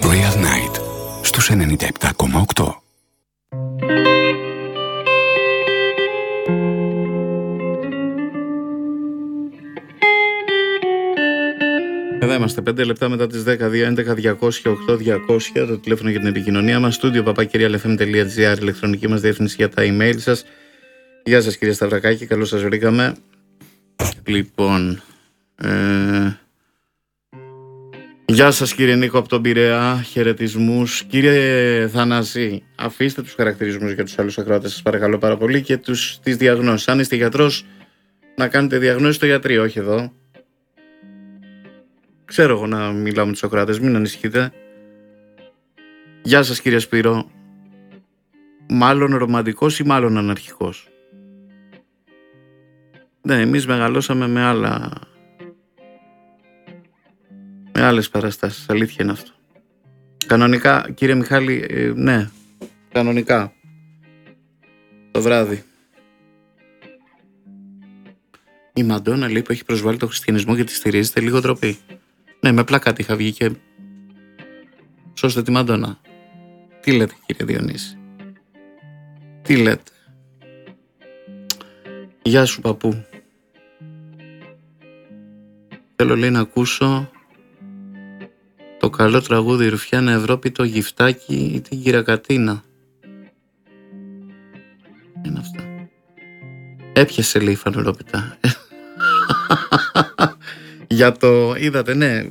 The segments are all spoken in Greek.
Royal Night στους 97,8. Εδώ είμαστε 5 λεπτά μετά τις 10, 211-200-8200, το τηλέφωνο για την επικοινωνία μας, στούντιο papakirialfm.gr, ηλεκτρονική μας διεύθυνση για τα email σας. Γεια σας κύριε Σταυρακάκη, καλώς σας βρήκαμε. Λοιπόν, γεια σας κύριε Νίκο από τον Πειραιά, χαιρετισμούς. Κύριε Θανάση, αφήστε τους χαρακτηρισμούς για τους άλλους ακροάτες σας παρακαλώ πάρα πολύ και τις διαγνώσεις. Αν είστε γιατρός, να κάνετε διαγνώσεις στο γιατρείο, όχι εδώ. Ξέρω εγώ να μιλάω με τους ακροάτες, μην ανησυχείτε. Γεια σας κύριε Σπύρο. Μάλλον ρομαντικός ή μάλλον αναρχικός? Ναι, εμείς μεγαλώσαμε με άλλες παραστάσεις, αλήθεια είναι αυτό. Κανονικά, κύριε Μιχάλη, ναι, κανονικά. Το βράδυ. Η Μαντόνα λέει που έχει προσβάλει το χριστιανισμό και τη στηρίζεται, λίγο ντροπή. Ναι, με πλάκα είχα βγει και σώστε τη Μαντόνα. Τι λέτε κύριε Διονύση? Τι λέτε? Γεια σου παππού. Θέλω λέει να ακούσω το καλό τραγούδι Ρουφιάνα Ευρώπη, το Γυφτάκι ή την Κυρακατίνα. Είναι αυτά. Έπιασε λέει φανερόπιτα. Για το, είδατε, ναι,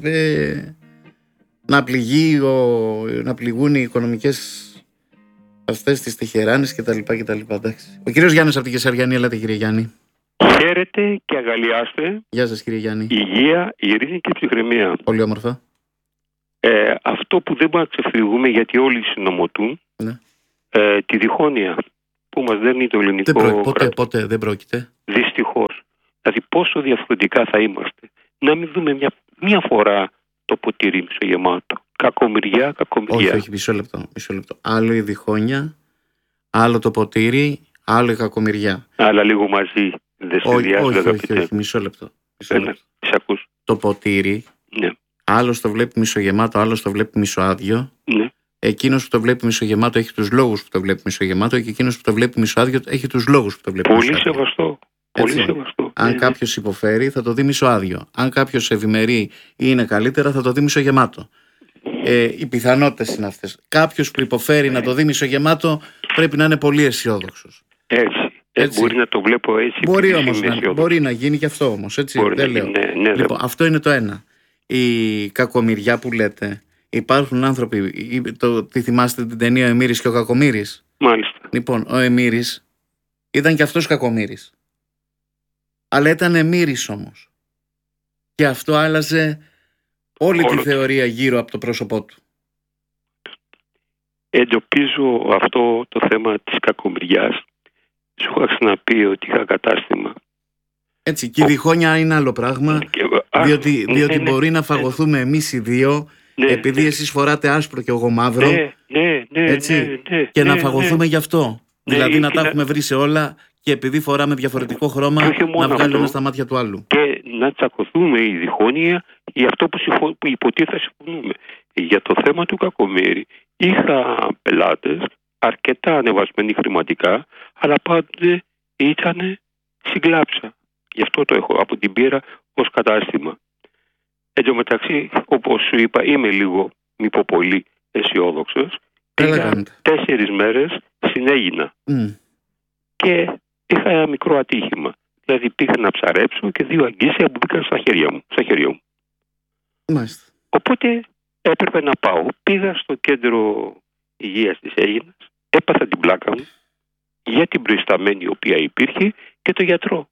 να πληγούν οι οικονομικές αυτές τις Τεχεράνες και τα λοιπά. Ο κύριος Γιάννης από την Κεσαριανή, έλατε κύριε Γιάννη. Χαίρετε και αγαλιάστε. Γεια σας κύριε Γιάννη. Υγεία, ειρήνη και ψυχραιμία. Πολύ όμορφα. Αυτό που δεν μπορούμε να ξεφύγουμε, γιατί όλοι συνομωτούν, ναι. Τη διχόνοια που μας δέρνει το ελληνικό κράτος. Ποτέ δεν πρόκειται. Δυστυχώς. Δηλαδή πόσο διαφορετικά θα είμαστε. Να μην δούμε μια φορά το ποτήρι μισογεμάτο. Κακομοιριά. Όχι, μισό λεπτό. Άλλο η διχόνοια, άλλο το ποτήρι, άλλο η κακομοιριά. Αλλά λίγο μαζί δεν συνδυάζουν, αγαπητέ. Όχι, μισό λεπτό. Το ποτήρι, ναι. Άλλος το βλέπει μισογεμάτο, άλλος το βλέπει μισοάδιο. Ναι. Εκείνος που το βλέπει μισογεμάτο έχει τους λόγους που το βλέπει μισογεμάτο και εκείνος που το βλέπει μισοάδιο έχει τους λόγους που το βλέπει μισοάδιο. Πολύ σεβαστό. Πολύ σεβαστό. Αν κάποιος υποφέρει θα το δει μισοάδιο. Αν κάποιος ευημερεί ή είναι καλύτερα θα το δει μισογεμάτο. Οι πιθανότητες είναι αυτές. Κάποιος που υποφέρει να το δει μισογεμάτο πρέπει να είναι πολύ αισιόδοξος. Έτσι. Μπορεί να το βλέπω έτσι. Μπορεί όμως μπορεί να γίνει και αυτό όμως. Έτσι, δεν λέω. Ναι, λοιπόν, αυτό είναι το ένα. Η κακομοιριά που λέτε. Υπάρχουν άνθρωποι. Τι θυμάστε την ταινία Ο Εμμύρης και ο Κακομοίρης? Μάλιστα. Λοιπόν, ο Εμμύρης ήταν και αυτός κακομοίρης. Αλλά ήταν Εμμύρης όμως. Και αυτό άλλαζε όλη τη θεωρία γύρω από το πρόσωπό του. Εντοπίζω αυτό το θέμα της κακομοιριάς. Σου είχα ξαναπεί ότι είχα κατάστημα. Έτσι, και η διχόνοια είναι άλλο πράγμα. Διότι μπορεί να φαγωθούμε εμείς οι δύο, επειδή εσείς φοράτε άσπρο και εγώ μαύρο. Έτσι, και να φαγωθούμε γι' αυτό. Δηλαδή να τα έχουμε βρει σε όλα και επειδή φοράμε διαφορετικό χρώμα να βγάλουμε στα μάτια του άλλου. Και να τσακωθούμε η διχόνοια για αυτό που υποτίθεται συμφωνούμε. Για το θέμα του Κακομοίρη είχα πελάτες αρκετά ανεβασμένοι χρηματικά, αλλά πάντοτε ήταν συγκλάψα. Γι' αυτό το έχω, από την πήρα ως κατάστημα. Εν τω μεταξύ, όπως σου είπα, είμαι λίγο, μη πω πολύ, αισιόδοξος. Πήγα 4 μέρες, συνέγινα. Και είχα ένα μικρό ατύχημα. Δηλαδή πήγα να ψαρέψω και 2 αγγίσια που μπήκαν στα χέρια μου. Μάλιστα. Οπότε έπρεπε να πάω. Πήγα στο κέντρο υγείας της Αίγινας, έπαθα την πλάκα μου για την προϊσταμένη η οποία υπήρχε και το γιατρό.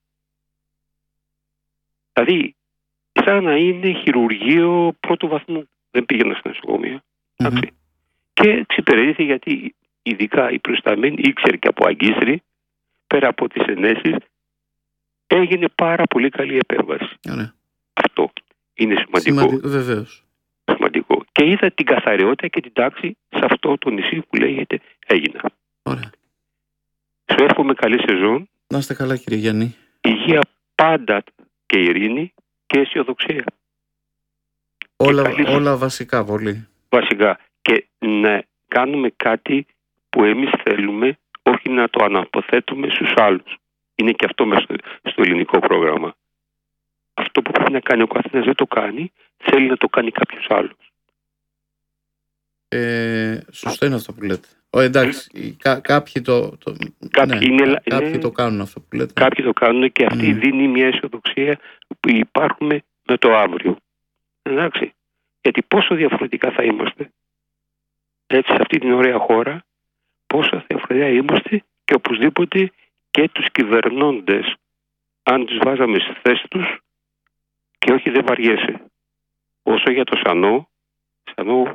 Δηλαδή, σαν να είναι χειρουργείο πρώτου βαθμού. Δεν πήγαινα στην νοσοκομεία. Και εξυπηρετήθηκε γιατί ειδικά η προϊσταμένη ήξερε και από αγκίστρι, πέρα από τις ενέσεις, έγινε πάρα πολύ καλή επέμβαση. Αυτό είναι σημαντικό. Βεβαίως. Σημαντικό. Και είδα την καθαριότητα και την τάξη σε αυτό το νησί που λέγεται Αίγινα. Ωραία. Σου εύχομαι καλή σεζόν. Να είστε καλά κύριε Γιάννη. Υγεία πάντα και ειρήνη και αισιοδοξία. Όλα βασικά πολύ. Βασικά. και να κάνουμε κάτι που εμείς θέλουμε, όχι να το αναποθέτουμε στους άλλους. Είναι και αυτό μέσα στο ελληνικό πρόγραμμα. Αυτό που πρέπει να κάνει ο καθένας δεν το κάνει, θέλει να το κάνει κάποιος άλλος. Σωστό είναι αυτό που λέτε. Εντάξει, κάποιοι το κάνουν αυτό που λέτε. Κάποιοι το κάνουν και αυτή δίνει μια αισιοδοξία που υπάρχουμε με το αύριο. Εντάξει. Γιατί πόσο διαφορετικά θα είμαστε έτσι σε αυτή την ωραία χώρα, πόσο διαφορετικά είμαστε και οπωσδήποτε και τους κυβερνώντες, αν τους βάζαμε στη θέση τους και όχι δεν βαριέσαι. Όσο για το Σανό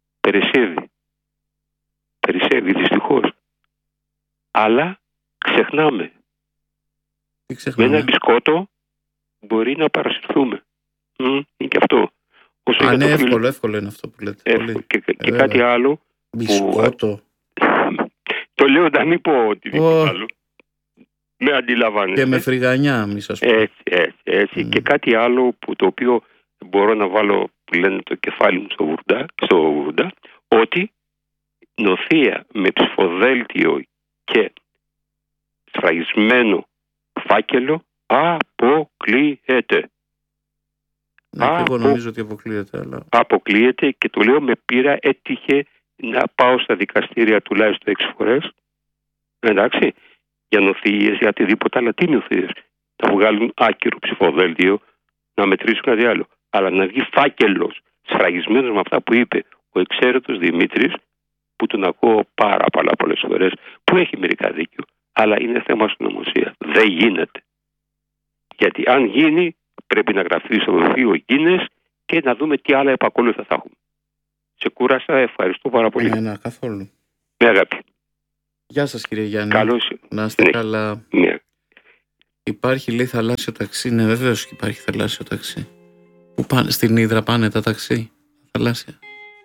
περισσεύει δυστυχώς. Αλλά ξεχνάμε. Με ένα μπισκότο μπορεί να παρασυρθούμε. Είναι και αυτό. Εύκολο είναι αυτό που λέτε. Και κάτι άλλο. Μπισκότο. Το λέω να μην πω οτιδήποτε άλλο. Με αντιλαμβάνεστε. Και με φρυγανιά, μη σας πω. Έτσι. Και κάτι άλλο που το οποίο μπορώ να βάλω, που λένε το κεφάλι μου στο βουρντά, ότι νοθεία με ψηφοδέλτιο και σφραγισμένο φάκελο αποκλείεται. Εγώ νομίζω ότι αποκλείεται. Αλλά... Αποκλείεται και το λέω με πείρα, έτυχε να πάω στα δικαστήρια τουλάχιστον 6 φορές. Εντάξει, για νοθείες, για οτιδήποτε, αλλά τι νοθείες. Να βγάλουν άκυρο ψηφοδέλτιο, να μετρήσουν κάτι άλλο. Αλλά να βγει φάκελος σφραγισμένος με αυτά που είπε ο εξαίρετος Δημήτρης, που τον ακούω πολλές φορές, που έχει μερικά δίκιο, αλλά είναι θέμα συνωμοσία. Δεν γίνεται. Γιατί αν γίνει, πρέπει να γραφτεί στο γραφείο Guinness και να δούμε τι άλλα επακόλουθα θα έχουμε. Σε κούρασα, ευχαριστώ πάρα πολύ. Καθόλου. Με αγάπη. Γεια σας κύριε Γιάννη. Καλώς. Να είστε καλά. Ναι. Υπάρχει, λέει, θαλάσσιο ταξί. Ναι, βεβαίως και υπάρχει θαλάσσιο ταξί. Που πάνε, στην Ύδρα πάνε τα ταξί. Θαλάσσια.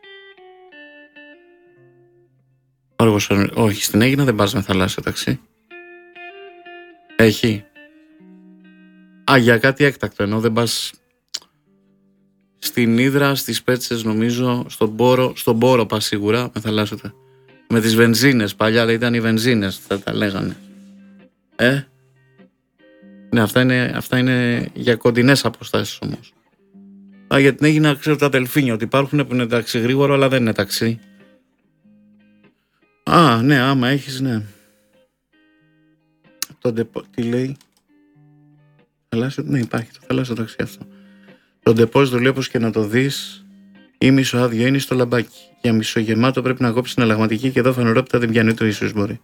Όχι, στην Αίγινα δεν πας με θαλάσσιο ταξί. Έχει. Για κάτι έκτακτο, ενώ δεν πας στην Ύδρα, στις Πέτσες νομίζω, στον Πόρο πας σίγουρα με θαλάσσιο ταξί. Με τις βενζίνες, παλιά δεν ήταν οι βενζίνες, θα τα λέγανε. Ναι, αυτά είναι για κοντινές αποστάσεις όμως. Για την Αίγινα ξέρω τα Δελφίνια ότι υπάρχουν που είναι ταξί γρήγορο, αλλά δεν είναι ταξί. Ναι, άμα έχεις, ναι. Τι λέει? Ναι, υπάρχει το θαλάσσιο ταξί αυτό. Το ντεπόζιτο λέει, όπως και να το δεις, ή μισοάδιο είναι στο λαμπάκι. Για μισογεμάτο πρέπει να κόψεις την αλλαγματική και εδώ φανερόπιτα δεν πιάνει το ίσως μπορεί.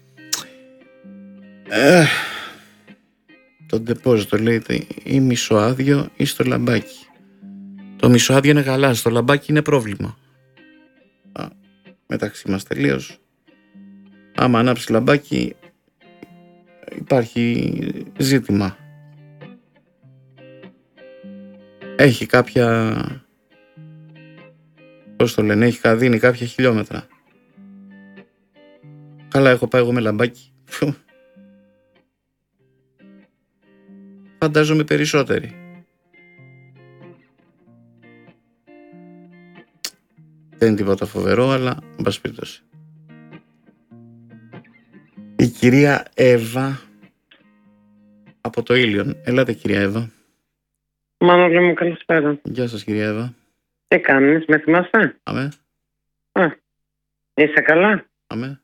Το ντεπόζιτο λέει ή μισοάδιο ή στο λαμπάκι. Το μισοάδιο είναι γαλάζιο, το λαμπάκι είναι πρόβλημα. Μεταξύ μας τελείως. Άμα ανάψει λαμπάκι υπάρχει ζήτημα. Έχει κάποια, πώς το λένε, έχει δίνει κάποια χιλιόμετρα. Καλά, έχω πάει εγώ με λαμπάκι. Φαντάζομαι περισσότεροι. Δεν είναι τίποτα φοβερό, αλλά εν πάση περιπτώσει. Η κυρία Εύα από το Ήλιον. Ελάτε κυρία Εύα. Μανώλη μου, καλησπέρα. Γεια σας κυρία Εύα. Τι κάνεις, με θυμάσαι? Αμέ. Είσαι καλά? Αμέ.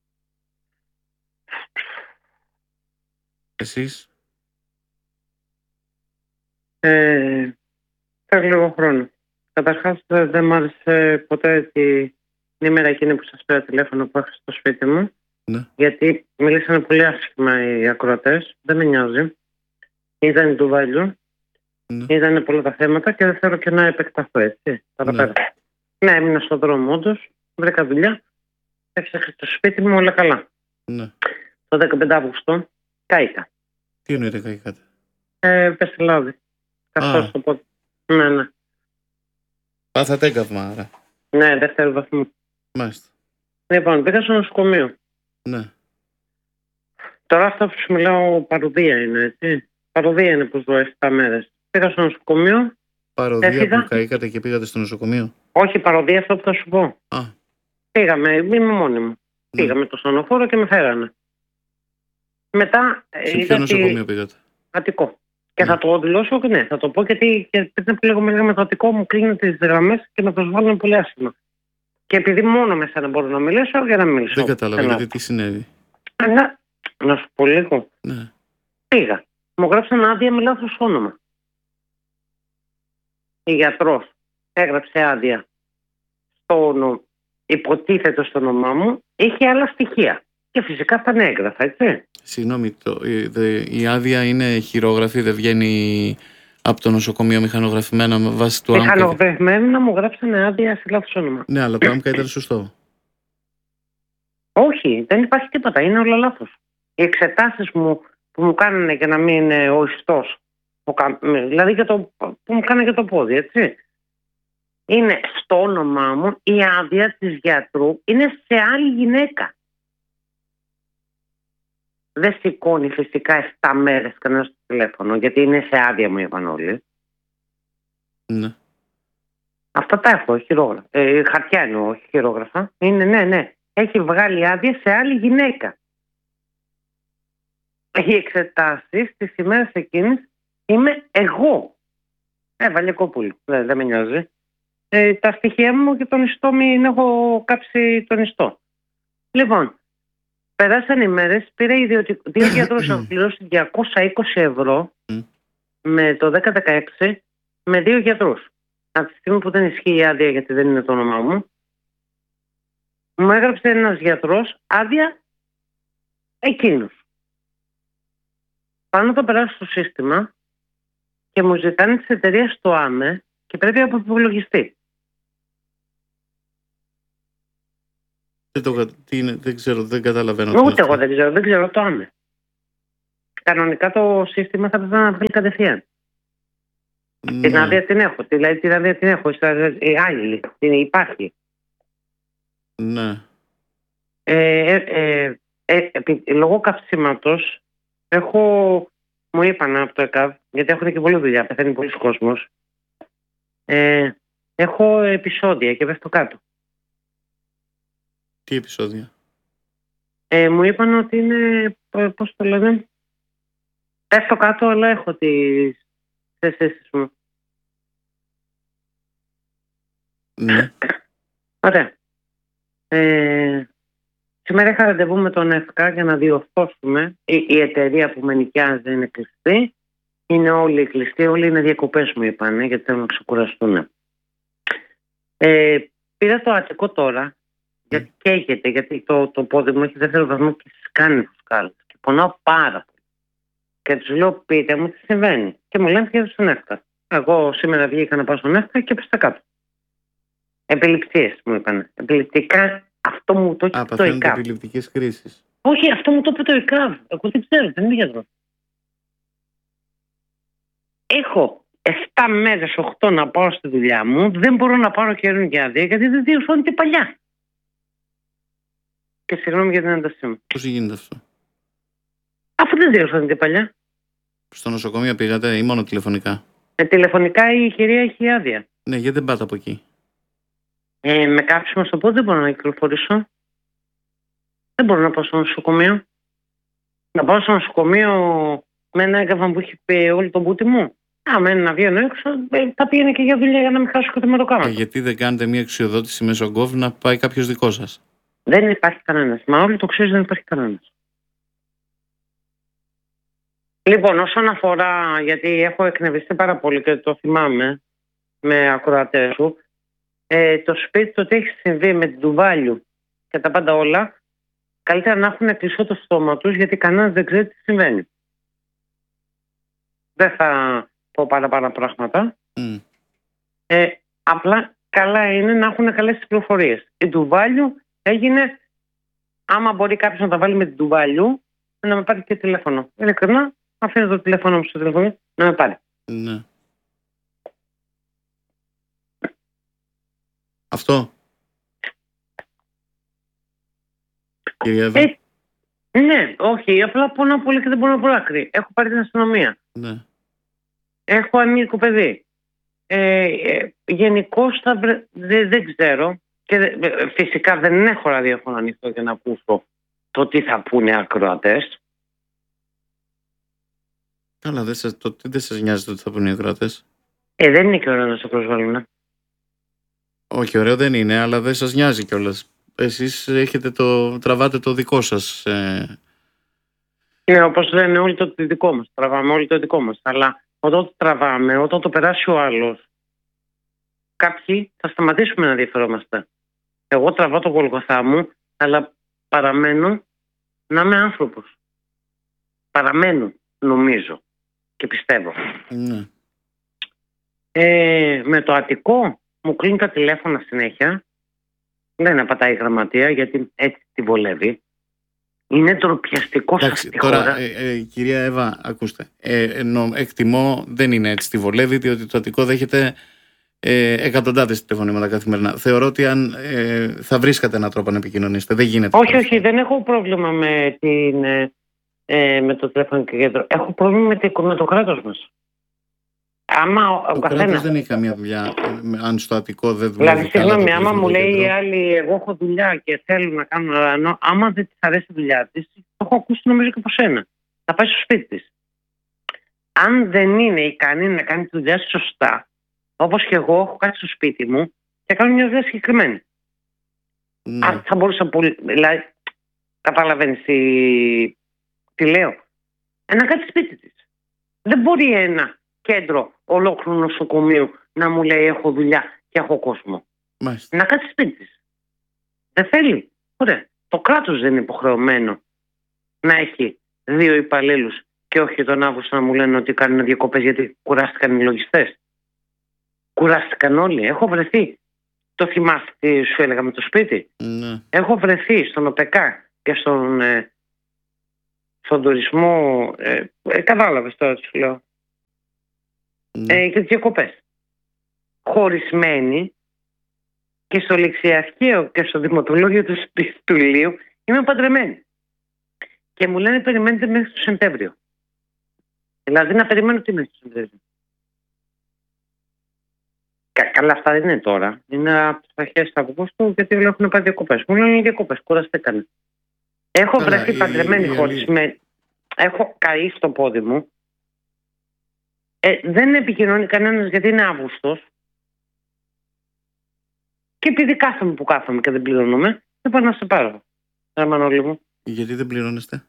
Εσείς? Θέλω λίγο χρόνο. Καταρχάς δεν μ' άρεσε ποτέ την ημέρα εκείνη που σας πήρα τηλέφωνο που έχασα στο σπίτι μου. Ναι. Γιατί μιλήσανε πολύ άσχημα οι ακροατές. Δεν με νοιάζει. Ήταν του Βαλιού. Ναι. Ήταν πολλά τα θέματα και δεν θέλω και να επεκταθώ έτσι. Παραπέρα. Ναι, έμεινα στον δρόμο όντως. Βρήκα δουλειά. Έφτιαξα το σπίτι μου, όλα καλά. Ναι. Το 15 Αύγουστο κάηκα. Τι εννοείται καήκατε? Πες λάδι. Καυτό στο πόδι. Ναι. Πάθατε έγκαυμα, άρα. Ναι, δεύτερο βαθμό. Μάλιστα. Λοιπόν, πήγα στο νοσοκομείο. Ναι. Τώρα αυτό που σου μιλάω παροδία είναι, έτσι. Παροδία είναι που ζω 7 μέρες. Πήγα στο νοσοκομείο. Παροδία που καήκατε και πήγατε στο νοσοκομείο? Όχι, παροδία αυτό που θα σου πω. Πήγαμε, είμαι μόνη μου. Πήγαμε το στενοφόρο και με φέρανε. Μετά. Σε ποιο νοσοκομείο πήγατε? Αττικό. Και θα το δηλώσω και ναι, θα το πω γιατί πριν από λίγο με το Αττικό μου κλείνουν τις γραμμές και με προσβάλλουν πολύ άσχημα. Και επειδή μόνο με σένα μπορώ να μιλήσω, για να μιλήσω. Δεν κατάλαβα γιατί τι συνέβη. Να σου πω λίγο. Ναι. Πήγα. Μου γράψαν άδεια με λάθος όνομα. Η γιατρός έγραψε άδεια υποτίθεται στο όνομά μου, είχε άλλα στοιχεία. Και φυσικά τα έγραφα, έτσι. Συγγνώμη, η άδεια είναι χειρόγραφη, δεν βγαίνει από το νοσοκομείο μηχανογραφημένα με βάση του άμκα? Μηχανογραφημένα μου γράψανε άδεια σε λάθος όνομα. Ναι, αλλά το άμκα ήταν σωστό. Όχι, δεν υπάρχει τίποτα, είναι όλα λάθος. Οι εξετάσεις μου που μου κάνανε για να μην είναι ο ιστός, δηλαδή που μου κάνανε για το πόδι, έτσι. Είναι στο όνομά μου, η άδεια της γιατρού είναι σε άλλη γυναίκα. Δεν σηκώνει φυσικά 7 μέρες κανένα στο τηλέφωνο, γιατί είναι σε άδεια, μου είπαν όλοι. Ναι. Αυτά τα έχω, χειρόγραφα. Χαρτιά εννοώ, όχι χειρόγραφα. Είναι, ναι. Έχει βγάλει άδεια σε άλλη γυναίκα. Οι εξετάσεις τις ημέρες εκείνης είμαι εγώ. Βαλιακόπουλου, δεν με νοιάζει. Τα στοιχεία μου και τον ιστό μην έχω κάψει τον ιστό. Λοιπόν, περάσαν οι μέρες, πήρε δύο γιατρούς να πληρώσει 220 ευρώ με το 10-16 με 2 γιατρούς. Από τη στιγμή που δεν ισχύει η άδεια γιατί δεν είναι το όνομά μου, μου έγραψε ένας γιατρός άδεια εκείνους. Πάνω το περάσω στο σύστημα και μου ζητάνε της εταιρείας το ΆΜΕ και πρέπει να αποπολογιστεί. Δεν ξέρω, δεν καταλαβαίνω. Ούτε εγώ δεν ξέρω το ΆΜΕ. Κανονικά το σύστημα θα πρέπει να βγάλει κατευθείαν. Ναι. Την άδεια την έχω. Δηλαδή την άδεια την έχω. Άλλη. Υπάρχει. Ναι. Λόγω καυσίματος μου είπαν από το ΕΚΑΒ, γιατί έχουν και πολλή δουλειά, πεθαίνει πολλοί κόσμος. Έχω επεισόδια και πέφτω κάτω. Τι επεισόδια? Μου είπαν ότι είναι, πώς το λένε, πέφτω κάτω αλλά έχω τις αισθήσεις μου. Ναι. Ωραία. Σήμερα είχα ραντεβού με τον ΕΦΚΑ για να διορθώσουμε. Η εταιρεία που με νοικιάζει είναι κλειστή. Είναι όλοι κλειστοί, όλοι είναι διακοπές μου είπαν, γιατί θέλουν να ξεκουραστούν. Πήρα το Αττικό τώρα, γιατί καίγεται, γιατί το πόδι μου έχει δεύτερο βαθμό και κάνει φουσκάλες. Και πονάω πάρα πολύ. Και τους λέω, πείτε μου τι συμβαίνει. Και μου λένε πήγαινε στον ΕΦΚΑ. Εγώ σήμερα βγήκα να πάω στον ΕΦΚΑ και πέσα κάτω. Επιληψίες μου είπαν. Επιληπτικά, αυτό μου το είπε το ΕΚΑΒ. Επιληπτικές κρίσεις. Όχι, αυτό μου το είπε το ΕΚΑΒ. Εγώ δεν ξέρω, δεν είμαι γιατρός. Έχω 7 μέρες, 8 να πάω στη δουλειά μου. Δεν μπορώ να πάρω καινούργια άδεια γιατί δεν διορθώνεται παλιά. Και συγγνώμη για την έντασή μου. Πώς γίνεται αυτό? Αφού δεν διορθώνεται παλιά. Στο νοσοκομείο πήγατε ή μόνο τηλεφωνικά? Τηλεφωνικά η κυρία έχει άδεια. Ναι, γιατί δεν πάτε από εκεί? Με κάψιμο στο πόδι δεν μπορώ να κυκλοφορήσω. Δεν μπορώ να πάω στο νοσοκομείο. Να πάω στο νοσοκομείο με ένα έγκαβα που έχει πει όλο τον μπούτι μου. Άμα είναι να βγαίνω έξω, θα πήγαινε και για δουλειά για να μην χάσω και το μεροκάματο. Γιατί δεν κάνετε μια εξουδότηση μέσω γκοβ να πάει κάποιος δικό σας? Δεν υπάρχει κανένας. Μα όλοι το ξέρεις, δεν υπάρχει κανένας. Λοιπόν, όσον αφορά, γιατί έχω εκνευριστεί πάρα πολύ και το θυμάμαι με ακροατές σου, το σπίτι το τι έχει συμβεί με την Ντουβάλιου και τα πάντα όλα, καλύτερα να έχουν κλειστό το στόμα τους γιατί κανένας δεν ξέρει τι συμβαίνει. Δεν θα πω πάρα πράγματα. Απλά καλά είναι να έχουν καλές τις πληροφορίες. Η Ντουβάλιου έγινε, άμα μπορεί κάποιος να τα βάλει με την Ντουβάλιου, να με πάρει και τηλέφωνο. Ειλικρινά, αφήνω το τηλέφωνο μου στο τηλέφωνο να με πάρει. Ναι. Αυτό. Κυρία Εύα. Ναι, όχι, απλά πονάω πολύ και δεν μπορώ να πω άκρη. Έχω πάρει την αστυνομία. Ναι. Έχω ανήλικο παιδί. Γενικώς δεν ξέρω. Και φυσικά δεν έχω ραδιόφωνο ανοιχτό για να ακούσω το τι θα πούνε ακροατές. Καλά, δεν σας νοιάζει το τι θα πούνε οι ακροατές. Δεν είναι και ωραίο να σε προσβάλλουν. Όχι, ωραίο δεν είναι, αλλά δεν σας νοιάζει κιόλας. Εσείς τραβάτε το δικό σας. Ναι, όπως λένε όλοι το δικό μας. Τραβάμε όλοι το δικό μας. Αλλά όταν το τραβάμε, όταν το περάσει ο άλλος, κάποιοι θα σταματήσουμε να ενδιαφερόμαστε. Εγώ τραβάω το Γολγοθά μου, αλλά παραμένω να είμαι άνθρωπος. Παραμένω, νομίζω και πιστεύω. Ναι. Με το Αττικό μου κλείνει τα τηλέφωνα συνέχεια. Δεν απατάει η γραμματεία γιατί έτσι τη βολεύει. Είναι ντροπιαστικό σε αυτή τη χώρα. Κυρία Εύα, ακούστε. Εκτιμώ δεν είναι έτσι τη βολεύει, διότι το Αττικό δέχεται εκατοντάδες τηλεφωνήματα καθημερινά. Θεωρώ ότι αν θα βρίσκατε έναν τρόπο να επικοινωνήσετε. Δεν γίνεται. Όχι, δεν έχω πρόβλημα με το τηλεφωνικό κέντρο. Έχω πρόβλημα με το κράτος μας. Το κράτος δεν έχει καμία δουλειά αν στο Αττικό δεν δουλεύει. Δηλαδή, συγγνώμη, άμα μου λέει η άλλη, εγώ έχω δουλειά και θέλω να κάνω, άμα δεν της αρέσει η δουλειά της, το έχω ακούσει νομίζω και από σένα. Θα πάει στο σπίτι της. Αν δεν είναι ικανή να κάνει τη δουλειά σωστά, όπως και εγώ έχω κάτι στο σπίτι μου και κάνω μια δουλειά συγκεκριμένη. Ναι. Αν θα μπορούσα πολύ. Δηλαδή, καταλαβαίνεις τι λέω. Να κάνει σπίτι της. Δεν μπορεί ένα κέντρο ολόκληρου νοσοκομείου να μου λέει έχω δουλειά και έχω κόσμο. Μάλιστα. Να κάτσει σπίτι της. Δεν θέλει. Ωραία. Το κράτος δεν είναι υποχρεωμένο να έχει 2 υπαλλήλους και όχι τον Αύγουστο να μου λένε ότι κάνουν διακοπές γιατί κουράστηκαν οι λογιστές. Κουράστηκαν όλοι. Έχω βρεθεί. Το θυμάστε τι σου έλεγα με το σπίτι. Ναι. Έχω βρεθεί στον ΟΠΕΚΑ και στον τουρισμό. Κατάλαβες τώρα τι σου λέω. Ναι. Και τις διακοπές. Χωρισμένοι και στο ληξιαρχείο και στο δημοτολόγιο του Ηλίου είμαι παντρεμένη. Και μου λένε περιμένετε μέχρι το Σεπτέμβριο. Δηλαδή να περιμένω τι μέχρι το Σεπτέμβριο. Καλά, αυτά δεν είναι τώρα. Είναι από τις αρχές του Αυγούστου γιατί όλοι έχουν πάει διακοπές. Μου λένε διακοπές, κουραστήκανε. Έχω βρεθεί παντρεμένη χωρισμένη. Έχω καεί στο πόδι μου. Δεν επικοινωνεί κανένας γιατί είναι Αύγουστος. Και επειδή κάθομαι και δεν πληρώνομαι, δεν πάω να σε πάρω. Μανώλη μου. Γιατί δεν πληρώνεστε?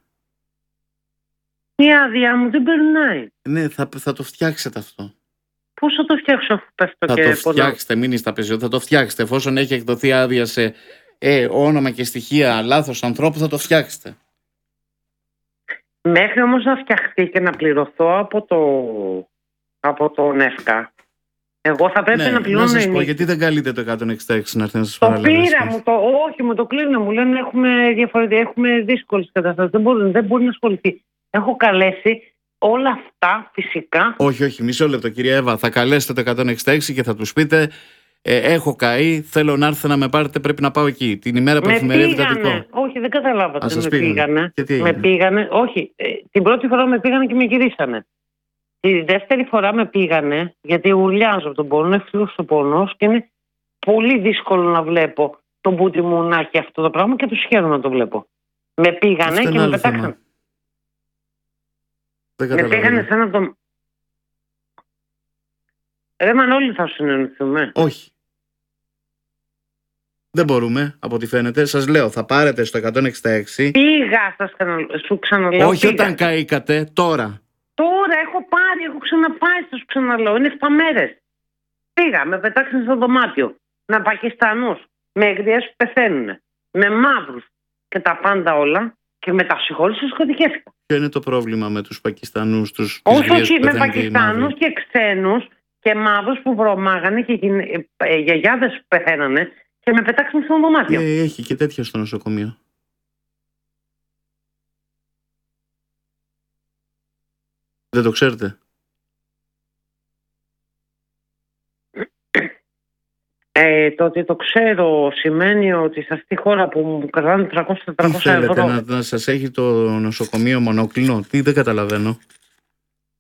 Η άδεια μου δεν περνάει. Ναι, θα το φτιάξετε αυτό. Πώς θα το φτιάξω αφού πέφτω θα και το φτιάξετε, μην είστε απεσιόδοξοι. Θα το φτιάξετε. Εφόσον έχει εκδοθεί άδεια σε όνομα και στοιχεία λάθος ανθρώπου, θα το φτιάξετε. Μέχρι όμως να φτιαχτεί και να πληρωθώ από το ΝΕΦΚΑ, εγώ θα πρέπει να πληρώνω. Να σας πω, γιατί δεν καλείτε το 166 να έρθει να σας παραλάβει? Το πήρα, όχι, μου το κλείνω. Μου λένε έχουμε δύσκολες καταστάσεις. Δεν μπορεί να ασχοληθεί. Έχω καλέσει όλα αυτά φυσικά. Όχι, μισό λεπτό, κυρία Εύα. Θα καλέσετε το 166 και θα τους πείτε έχω καεί, θέλω να έρθει να με πάρετε, πρέπει να πάω εκεί. Την ημέρα που εφημερεύει το Αττικό. Όχι, δεν καταλάβατε. Με πήγανε. Όχι, την πρώτη φορά με πήγανε και με γυρίσανε. Τη δεύτερη φορά με πήγανε, γιατί ουρλιάζω από τον πόνο, είναι ευθύος ο πόνος και είναι πολύ δύσκολο να βλέπω τον μπούτι μου να έχει αυτό το πράγμα και τους χαίρομαι να το βλέπω. Με πήγανε αυτό και με πετάξαν. Με πήγανε σαν να το... Ρε Μανώλη, θα συνεννοηθούμε? Όχι. Δεν μπορούμε, από ό,τι φαίνεται. Σας λέω, θα πάρετε στο 166. Πήγα, σου ξαναλέω. Όχι πήγα. Όταν καήκατε, τώρα. Τώρα έχω ξαναπάει, θα σου ξαναλέω. Είναι 7 μέρες. Πήγα, με πετάξαν στο δωμάτιο. Με Πακιστανούς, με εγγριές που πεθαίνουν, με μαύρους και τα πάντα όλα και με τα συγχώρησης σκοτικεύτηκα. Ποιο είναι το πρόβλημα με τους Πακιστανούς, όχι, με Πακιστανούς και ξένους και μαύρους που βρωμάγανε και γιαγιάδες που πεθαίνανε και με πετάξαν στο δωμάτιο. Έχει και τέτοια στο νοσοκομείο. Δεν το ξέρετε? Το ότι το ξέρω σημαίνει ότι σε αυτή τη χώρα που μου κρατάνε 300-400 ευρώ... Τι θέλετε, να σας έχει το νοσοκομείο μονόκλινο? Τι, δεν καταλαβαίνω.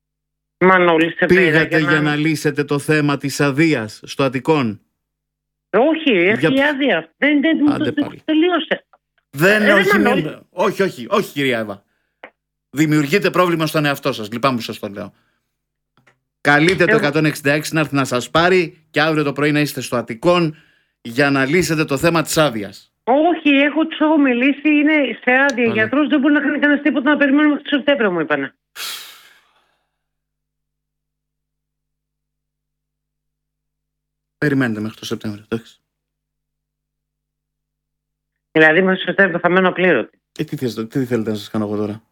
Μανώλη, σε πήγατε για να λύσετε το θέμα της αδείας στο Αττικόν? Όχι, έχει άδεια. Δεν τελείωσε. Όχι, κυρία Εύα. Δημιουργείτε πρόβλημα στον εαυτό σας. Λυπάμαι που σας το λέω. Καλείτε το 166 να έρθει να σας πάρει και αύριο το πρωί να είστε στο Αττικόν για να λύσετε το θέμα της άδειας. Όχι, τους έχω μιλήσει, είναι σε άδεια. Γιατρός δεν μπορεί να κάνει κανένας τίποτα, να περιμένουμε μέχρι το Σεπτέμβριο, μου είπανε. Περιμένετε μέχρι το Σεπτέμβριο, εντάξει. Δηλαδή μέχρι το Σεπτέμβριο θα μένω απλήρωτη. Τι θέλετε να σας κάνω εγώ τώρα?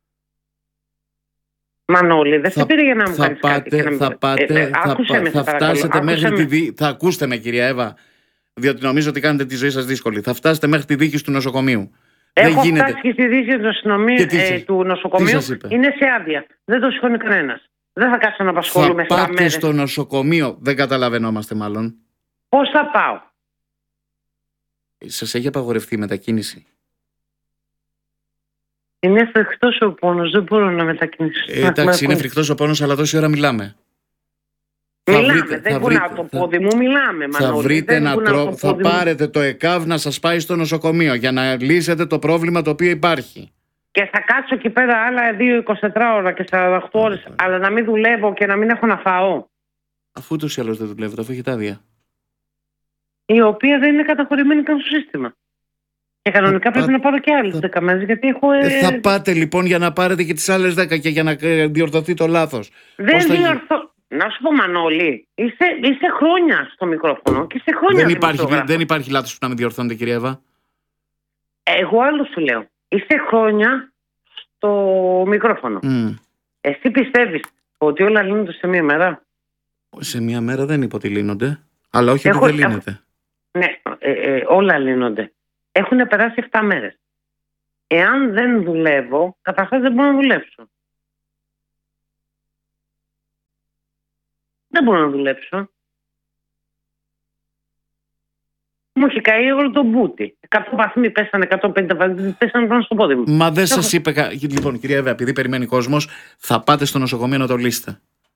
Μανώλη, δεν σε πήρε για να μου κάνεις κάτι. Θα φτάσετε μέχρι τη θα ακούστε με, κυρία Εύα, διότι νομίζω ότι κάνετε τη ζωή σας δύσκολη. Θα φτάσετε μέχρι τη δίκη του νοσοκομείου. Έχω φτάσει και στη δίκη του νοσοκομείου. Είναι σε άδεια. Δεν το σηκώνει κανένας. Δεν θα κάτσω να απασχολούμαι στα μέρες. Θα πάτε στο νοσοκομείο. Δεν καταλαβαίνόμαστε μάλλον. Πώς θα πάω? Σας έχει απαγορευτεί η μετακίνηση? Είναι φρικτός ο πόνος. Δεν μπορώ να μετακινήσω. Εντάξει, είναι φρικτός ο πόνος, αλλά τόση ώρα μιλάμε. Δεν κουνάω το πόδι μου, μιλάμε. Θα βρείτε έναν τρόπο. Θα πάρετε το ΕΚΑΒ να σας πάει στο νοσοκομείο για να λύσετε το πρόβλημα το οποίο υπάρχει. Και θα κάτσω εκεί πέρα άλλα 2-24 ώρα και 48 ώρες, αλλά να μην δουλεύω και να μην έχω να φάω. Αφού ούτως ή άλλως δεν δουλεύετε, αφού έχετε άδεια. Η οποία δεν είναι καταχωρημένη καν στο σύστημα. Και κανονικά πρέπει να πάρω και άλλες 10 μέρες, γιατί έχω. Θα πάτε λοιπόν για να πάρετε και τις άλλες 10 και για να διορθωθεί το λάθος. Δεν διορθώ. Να σου πω, Μανώλη, είσαι χρόνια στο μικρόφωνο και είσαι χρόνια. Δεν υπάρχει λάθος που να με διορθώνετε, κυρία Εύα. Εγώ άλλο σου λέω. Είσαι χρόνια στο μικρόφωνο. Εσύ πιστεύεις ότι όλα λύνονται σε μία μέρα? Σε μία μέρα δεν είπε ότι λύνονται. Αλλά όχι ότι δεν λύνεται. Ναι, όλα λύνονται. Έχουν περάσει 7 μέρες. Εάν δεν δουλεύω, καταρχάς δεν μπορώ να δουλέψω. Δεν μπορώ να δουλέψω. Μου έχει καεί όλο το μπούτι. 100 βαθμοί πέσανε, 150 βαθμοί πέσανε πάνω στο πόδι μου. Μα δεν σας είπε. Λοιπόν, κυρία Εύα, επειδή περιμένει κόσμος, θα πάτε στο νοσοκομείο να το λύσετε.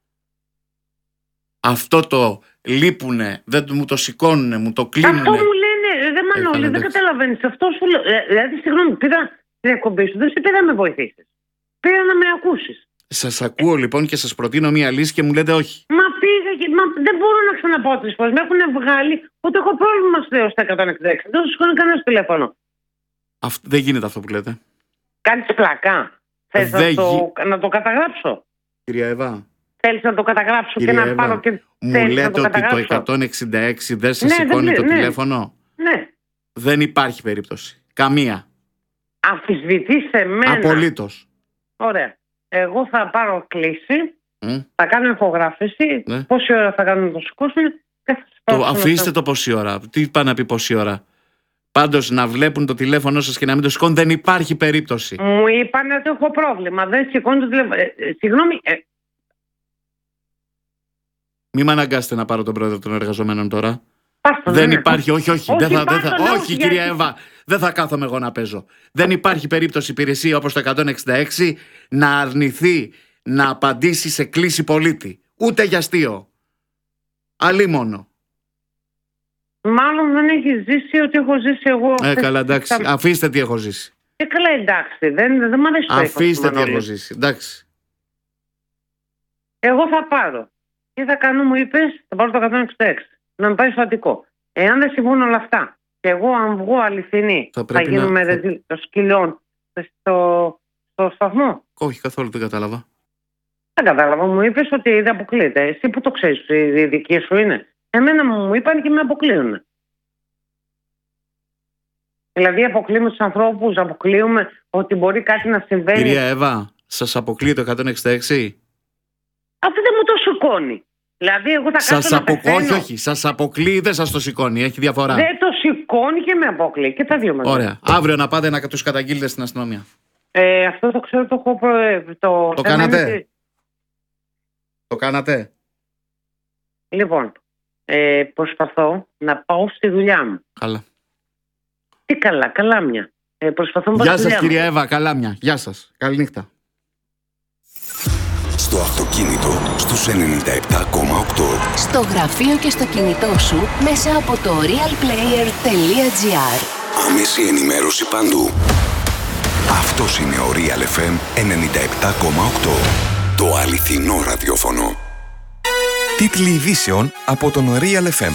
Αυτό το λείπουνε, δεν μου το σηκώνουνε, μου το κλείνουνε. Αυτό μου λένε, δεν Μανώλη, δεν καταλαβαίνεις. Αυτό σου λέω. Δηλαδή, συγγνώμη, πήρα την εκπομπή σου, δεν σε πήρα να με βοηθήσεις. Πήρα να με ακούσεις. Σας ακούω λοιπόν και σας προτείνω μία λύση και μου λέτε όχι. Μα πήγα και δεν μπορώ να ξαναπάω 3 φορές. Με έχουν βγάλει ότι έχω πρόβλημα στο 166. Δεν σου σηκώνει κανένα τηλέφωνο. Δεν γίνεται αυτό που λέτε. Κάνεις πλακά. Θες να το καταγράψω? Κυρία Εύα. Θέλεις να το καταγράψω? Κυρία και να Εύα, πάρω και. Μου λέτε ότι το 166 δεν σε σηκώνει το τηλέφωνο? Ναι. Δεν υπάρχει περίπτωση. Καμία. Αμφισβητείς εμένα? Απολύτως. Ωραία. Εγώ θα πάρω κλίση, θα κάνω ηχογράφηση, πόση ώρα θα κάνουμε να το σηκώσουμε και θα σας αφήστε το πόση ώρα. Τι πάει να πει πόση ώρα? Πάντως να βλέπουν το τηλέφωνο σας και να μην το σηκώνουν, δεν υπάρχει περίπτωση. Μου είπαν ότι έχω πρόβλημα, δεν σηκώνει το τηλέφωνο. Συγγνώμη. Μη με αναγκάσετε να πάρω τον πρόεδρο των εργαζομένων τώρα. Δεν υπάρχει, όχι, όχι, κυρία Εύα, δεν θα κάθομαι εγώ να παίζω. Δεν υπάρχει περίπτωση υπηρεσία όπως το 166 να αρνηθεί να απαντήσει σε κλήση πολίτη. Ούτε για αστείο. Αλίμονο. Μάλλον δεν έχει ζήσει ότι έχω ζήσει εγώ. Καλά, εντάξει. Αφήστε τι έχω ζήσει. Καλά, εντάξει. Δεν μ' αρέσει το αφήστε τι έχω ζήσει. Εντάξει. Εγώ θα πάρω. Τι θα κάνω, μου είπες? Θα πάρω το 166. Να με πάει στο Αττικό. Εάν δεν συμβούν όλα αυτά και εγώ αν βγω αληθινή, θα γίνουμε ρεζίλ των σκυλιών στο σταθμό? Όχι, καθόλου δεν κατάλαβα. Δεν κατάλαβα. Μου είπες ότι δεν αποκλείεται. Εσύ που το ξέρεις, η δική σου είναι. Εμένα μου είπαν και με αποκλείουν. Δηλαδή αποκλείουμε τους ανθρώπους, αποκλείουμε ότι μπορεί κάτι να συμβαίνει. Κυρία Εύα, σας αποκλείει το 166? Αυτό δεν μου το σηκώνει. Δηλαδή, εγώ θα κάτσω να πεθαίνω. Όχι, σας αποκλείει, δεν σας το σηκώνει. Έχει διαφορά. Δεν το σηκώνει και με αποκλείει. Και τα δύο μαζί. Ωραία. Αύριο να πάτε να τους καταγγείλετε στην αστυνομία. Αυτό το ξέρω, το έχω το κάνατε. Το κάνατε. Λοιπόν, προσπαθώ να πάω στη δουλειά μου. Καλά. Τι καλά, καλά μια. Προσπαθώ να πάω στη δουλειά μου. Γεια σας, κυρία Εύα, καλά μια. Γεια σας. Καληνύχτα. Στο αυτοκίνητο στους 97,8. Στο γραφείο και στο κινητό σου μέσα από το realplayer.gr. Άμεση ενημέρωση παντού. Αυτός είναι ο Real FM 97,8. Το αληθινό ραδιόφωνο. Τίτλοι ειδήσεων από τον Real FM.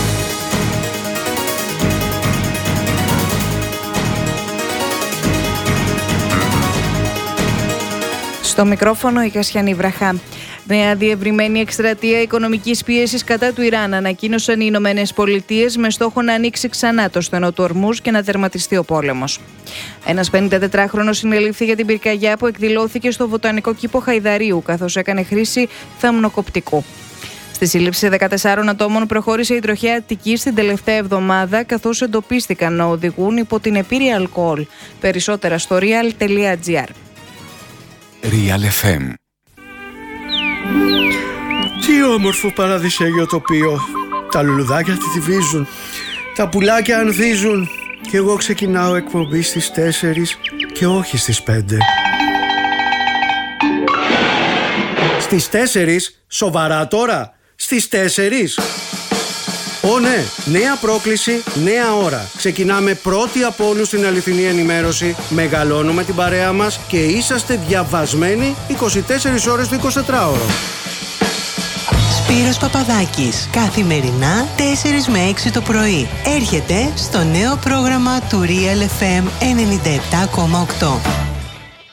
Στο μικρόφωνο η Κασιανή Βραχά. Νέα διευρυμένη εκστρατεία οικονομικής πίεσης κατά του Ιράν ανακοίνωσαν οι Ηνωμένες Πολιτείες με στόχο να ανοίξει ξανά το στενό του Ορμούζ και να τερματιστεί ο πόλεμος. Ένας 54χρονος συνελήφθη για την πυρκαγιά που εκδηλώθηκε στο βοτανικό κήπο Χαϊδαρίου, καθώς έκανε χρήση θαμνοκοπτικού. Στη σύλληψη 14 ατόμων προχώρησε η τροχαία Αττικής την τελευταία εβδομάδα, καθώς εντοπίστηκαν να οδηγούν υπό την επίρρεια αλκοόλ. Περισσότερα στο real.gr. Real FM. Τι όμορφο παραδεισέγιο τοπίο. Τα λουλουδάκια θηβίζουν, τα πουλάκια ανθίζουν και εγώ ξεκινάω εκπομπή στις 4 και όχι στις 5. Στις 4, σοβαρά τώρα, στις 4. Ω ναι, νέα πρόκληση, νέα ώρα. Ξεκινάμε πρώτοι από όλους στην αληθινή ενημέρωση, μεγαλώνουμε την παρέα μας και είσαστε διαβασμένοι 24 ώρες το 24ωρο. Σπύρος Παπαδάκης, καθημερινά 4 με 6 το πρωί. Έρχεται στο νέο πρόγραμμα του Real FM 97,8.